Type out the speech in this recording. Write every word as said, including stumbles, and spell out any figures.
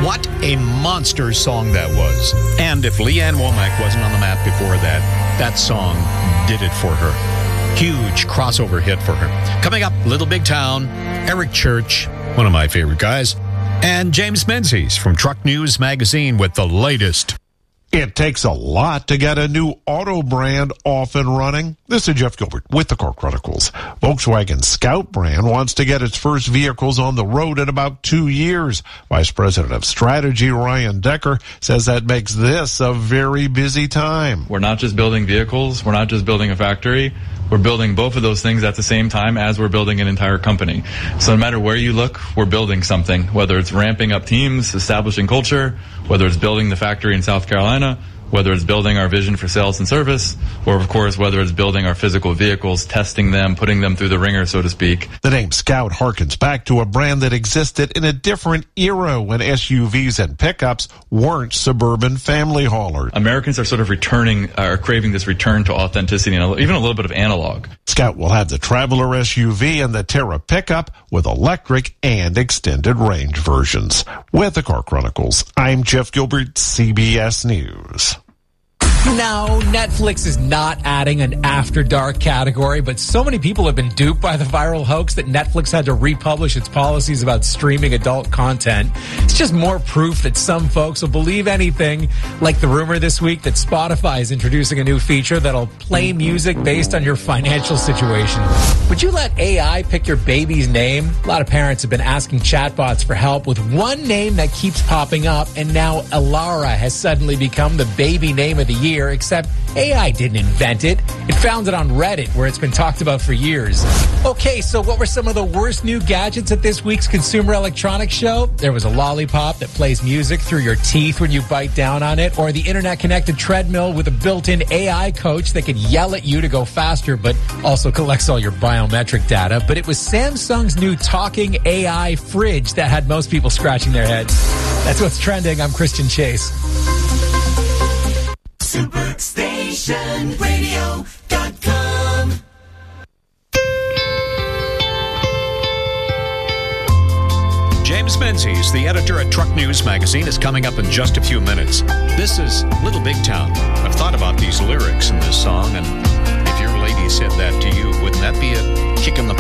What a monster song that was. And if Leanne Womack wasn't on the map before that, that song did it for her. Huge crossover hit for her. Coming up, Little Big Town, Eric Church, one of my favorite guys, and James Menzies from Truck News Magazine with the latest. It takes a lot to get a new auto brand off and running. This is Jeff Gilbert with the Car Chronicles. Volkswagen Scout brand wants to get its first vehicles on the road in about two years. Vice President of Strategy Ryan Decker says that makes this a very busy time. We're not just building vehicles. We're not just building a factory. We're building both of those things at the same time as we're building an entire company. So no matter where you look, we're building something, whether it's ramping up teams, establishing culture, whether it's building the factory in South Carolina, whether it's building our vision for sales and service, or of course, whether it's building our physical vehicles, testing them, putting them through the ringer, so to speak. The name Scout harkens back to a brand that existed in a different era when S U Vs and pickups weren't suburban family haulers. Americans are sort of returning, are craving this return to authenticity and even a little bit of analog. Scout will have the Traveler S U V and the Terra pickup with electric and extended range versions. With the Car Chronicles, I'm Jeff Gilbert, C B S News. No, Netflix is not adding an After Dark category, but so many people have been duped by the viral hoax that Netflix had to republish its policies about streaming adult content. It's just more proof that some folks will believe anything, like the rumor this week that Spotify is introducing a new feature that'll play music based on your financial situation. Would you let A I pick your baby's name? A lot of parents have been asking chatbots for help with one name that keeps popping up, and now Alara has suddenly become the baby name of the year. Except A I didn't invent it. It found it on Reddit, where it's been talked about for years. Okay, so what were some of the worst new gadgets at this week's Consumer Electronics Show? There was a lollipop that plays music through your teeth when you bite down on it, or the internet-connected treadmill with a built-in A I coach that could yell at you to go faster, but also collects all your biometric data. But it was Samsung's new talking A I fridge that had most people scratching their heads. That's what's trending. I'm Christian Chase. Superstation Radio dot com. James Menzies, the editor at Truck News Magazine, is coming up in just a few minutes. This is Little Big Town. I've thought about these lyrics in this song, and if your lady said that to you, wouldn't that be a kick in the